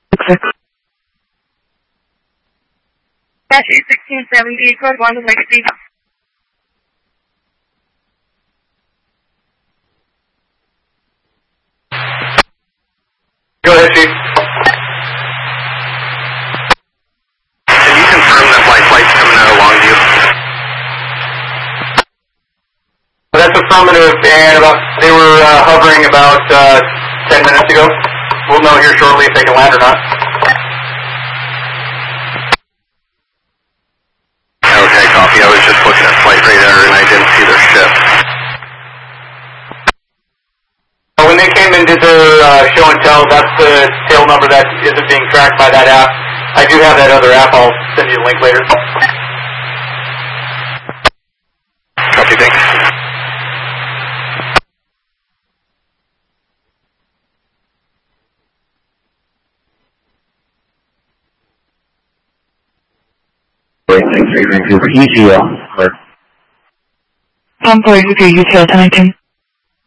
Dash 81678 1 Legacy. Go ahead, Chief. Can you confirm that flight's coming out of Longview? That's affirmative, and they were hovering about 10 minutes ago. We'll know here shortly if they can land or not. Okay, copy. I was just looking at flight radar and I didn't see their ship. When they came and did their show and tell, that's the tail number that isn't being tracked by that app. I do have that other app. I'll send you a link later. Copy, thanks. Vancouver, UTL. Vancouver, UTL 1019.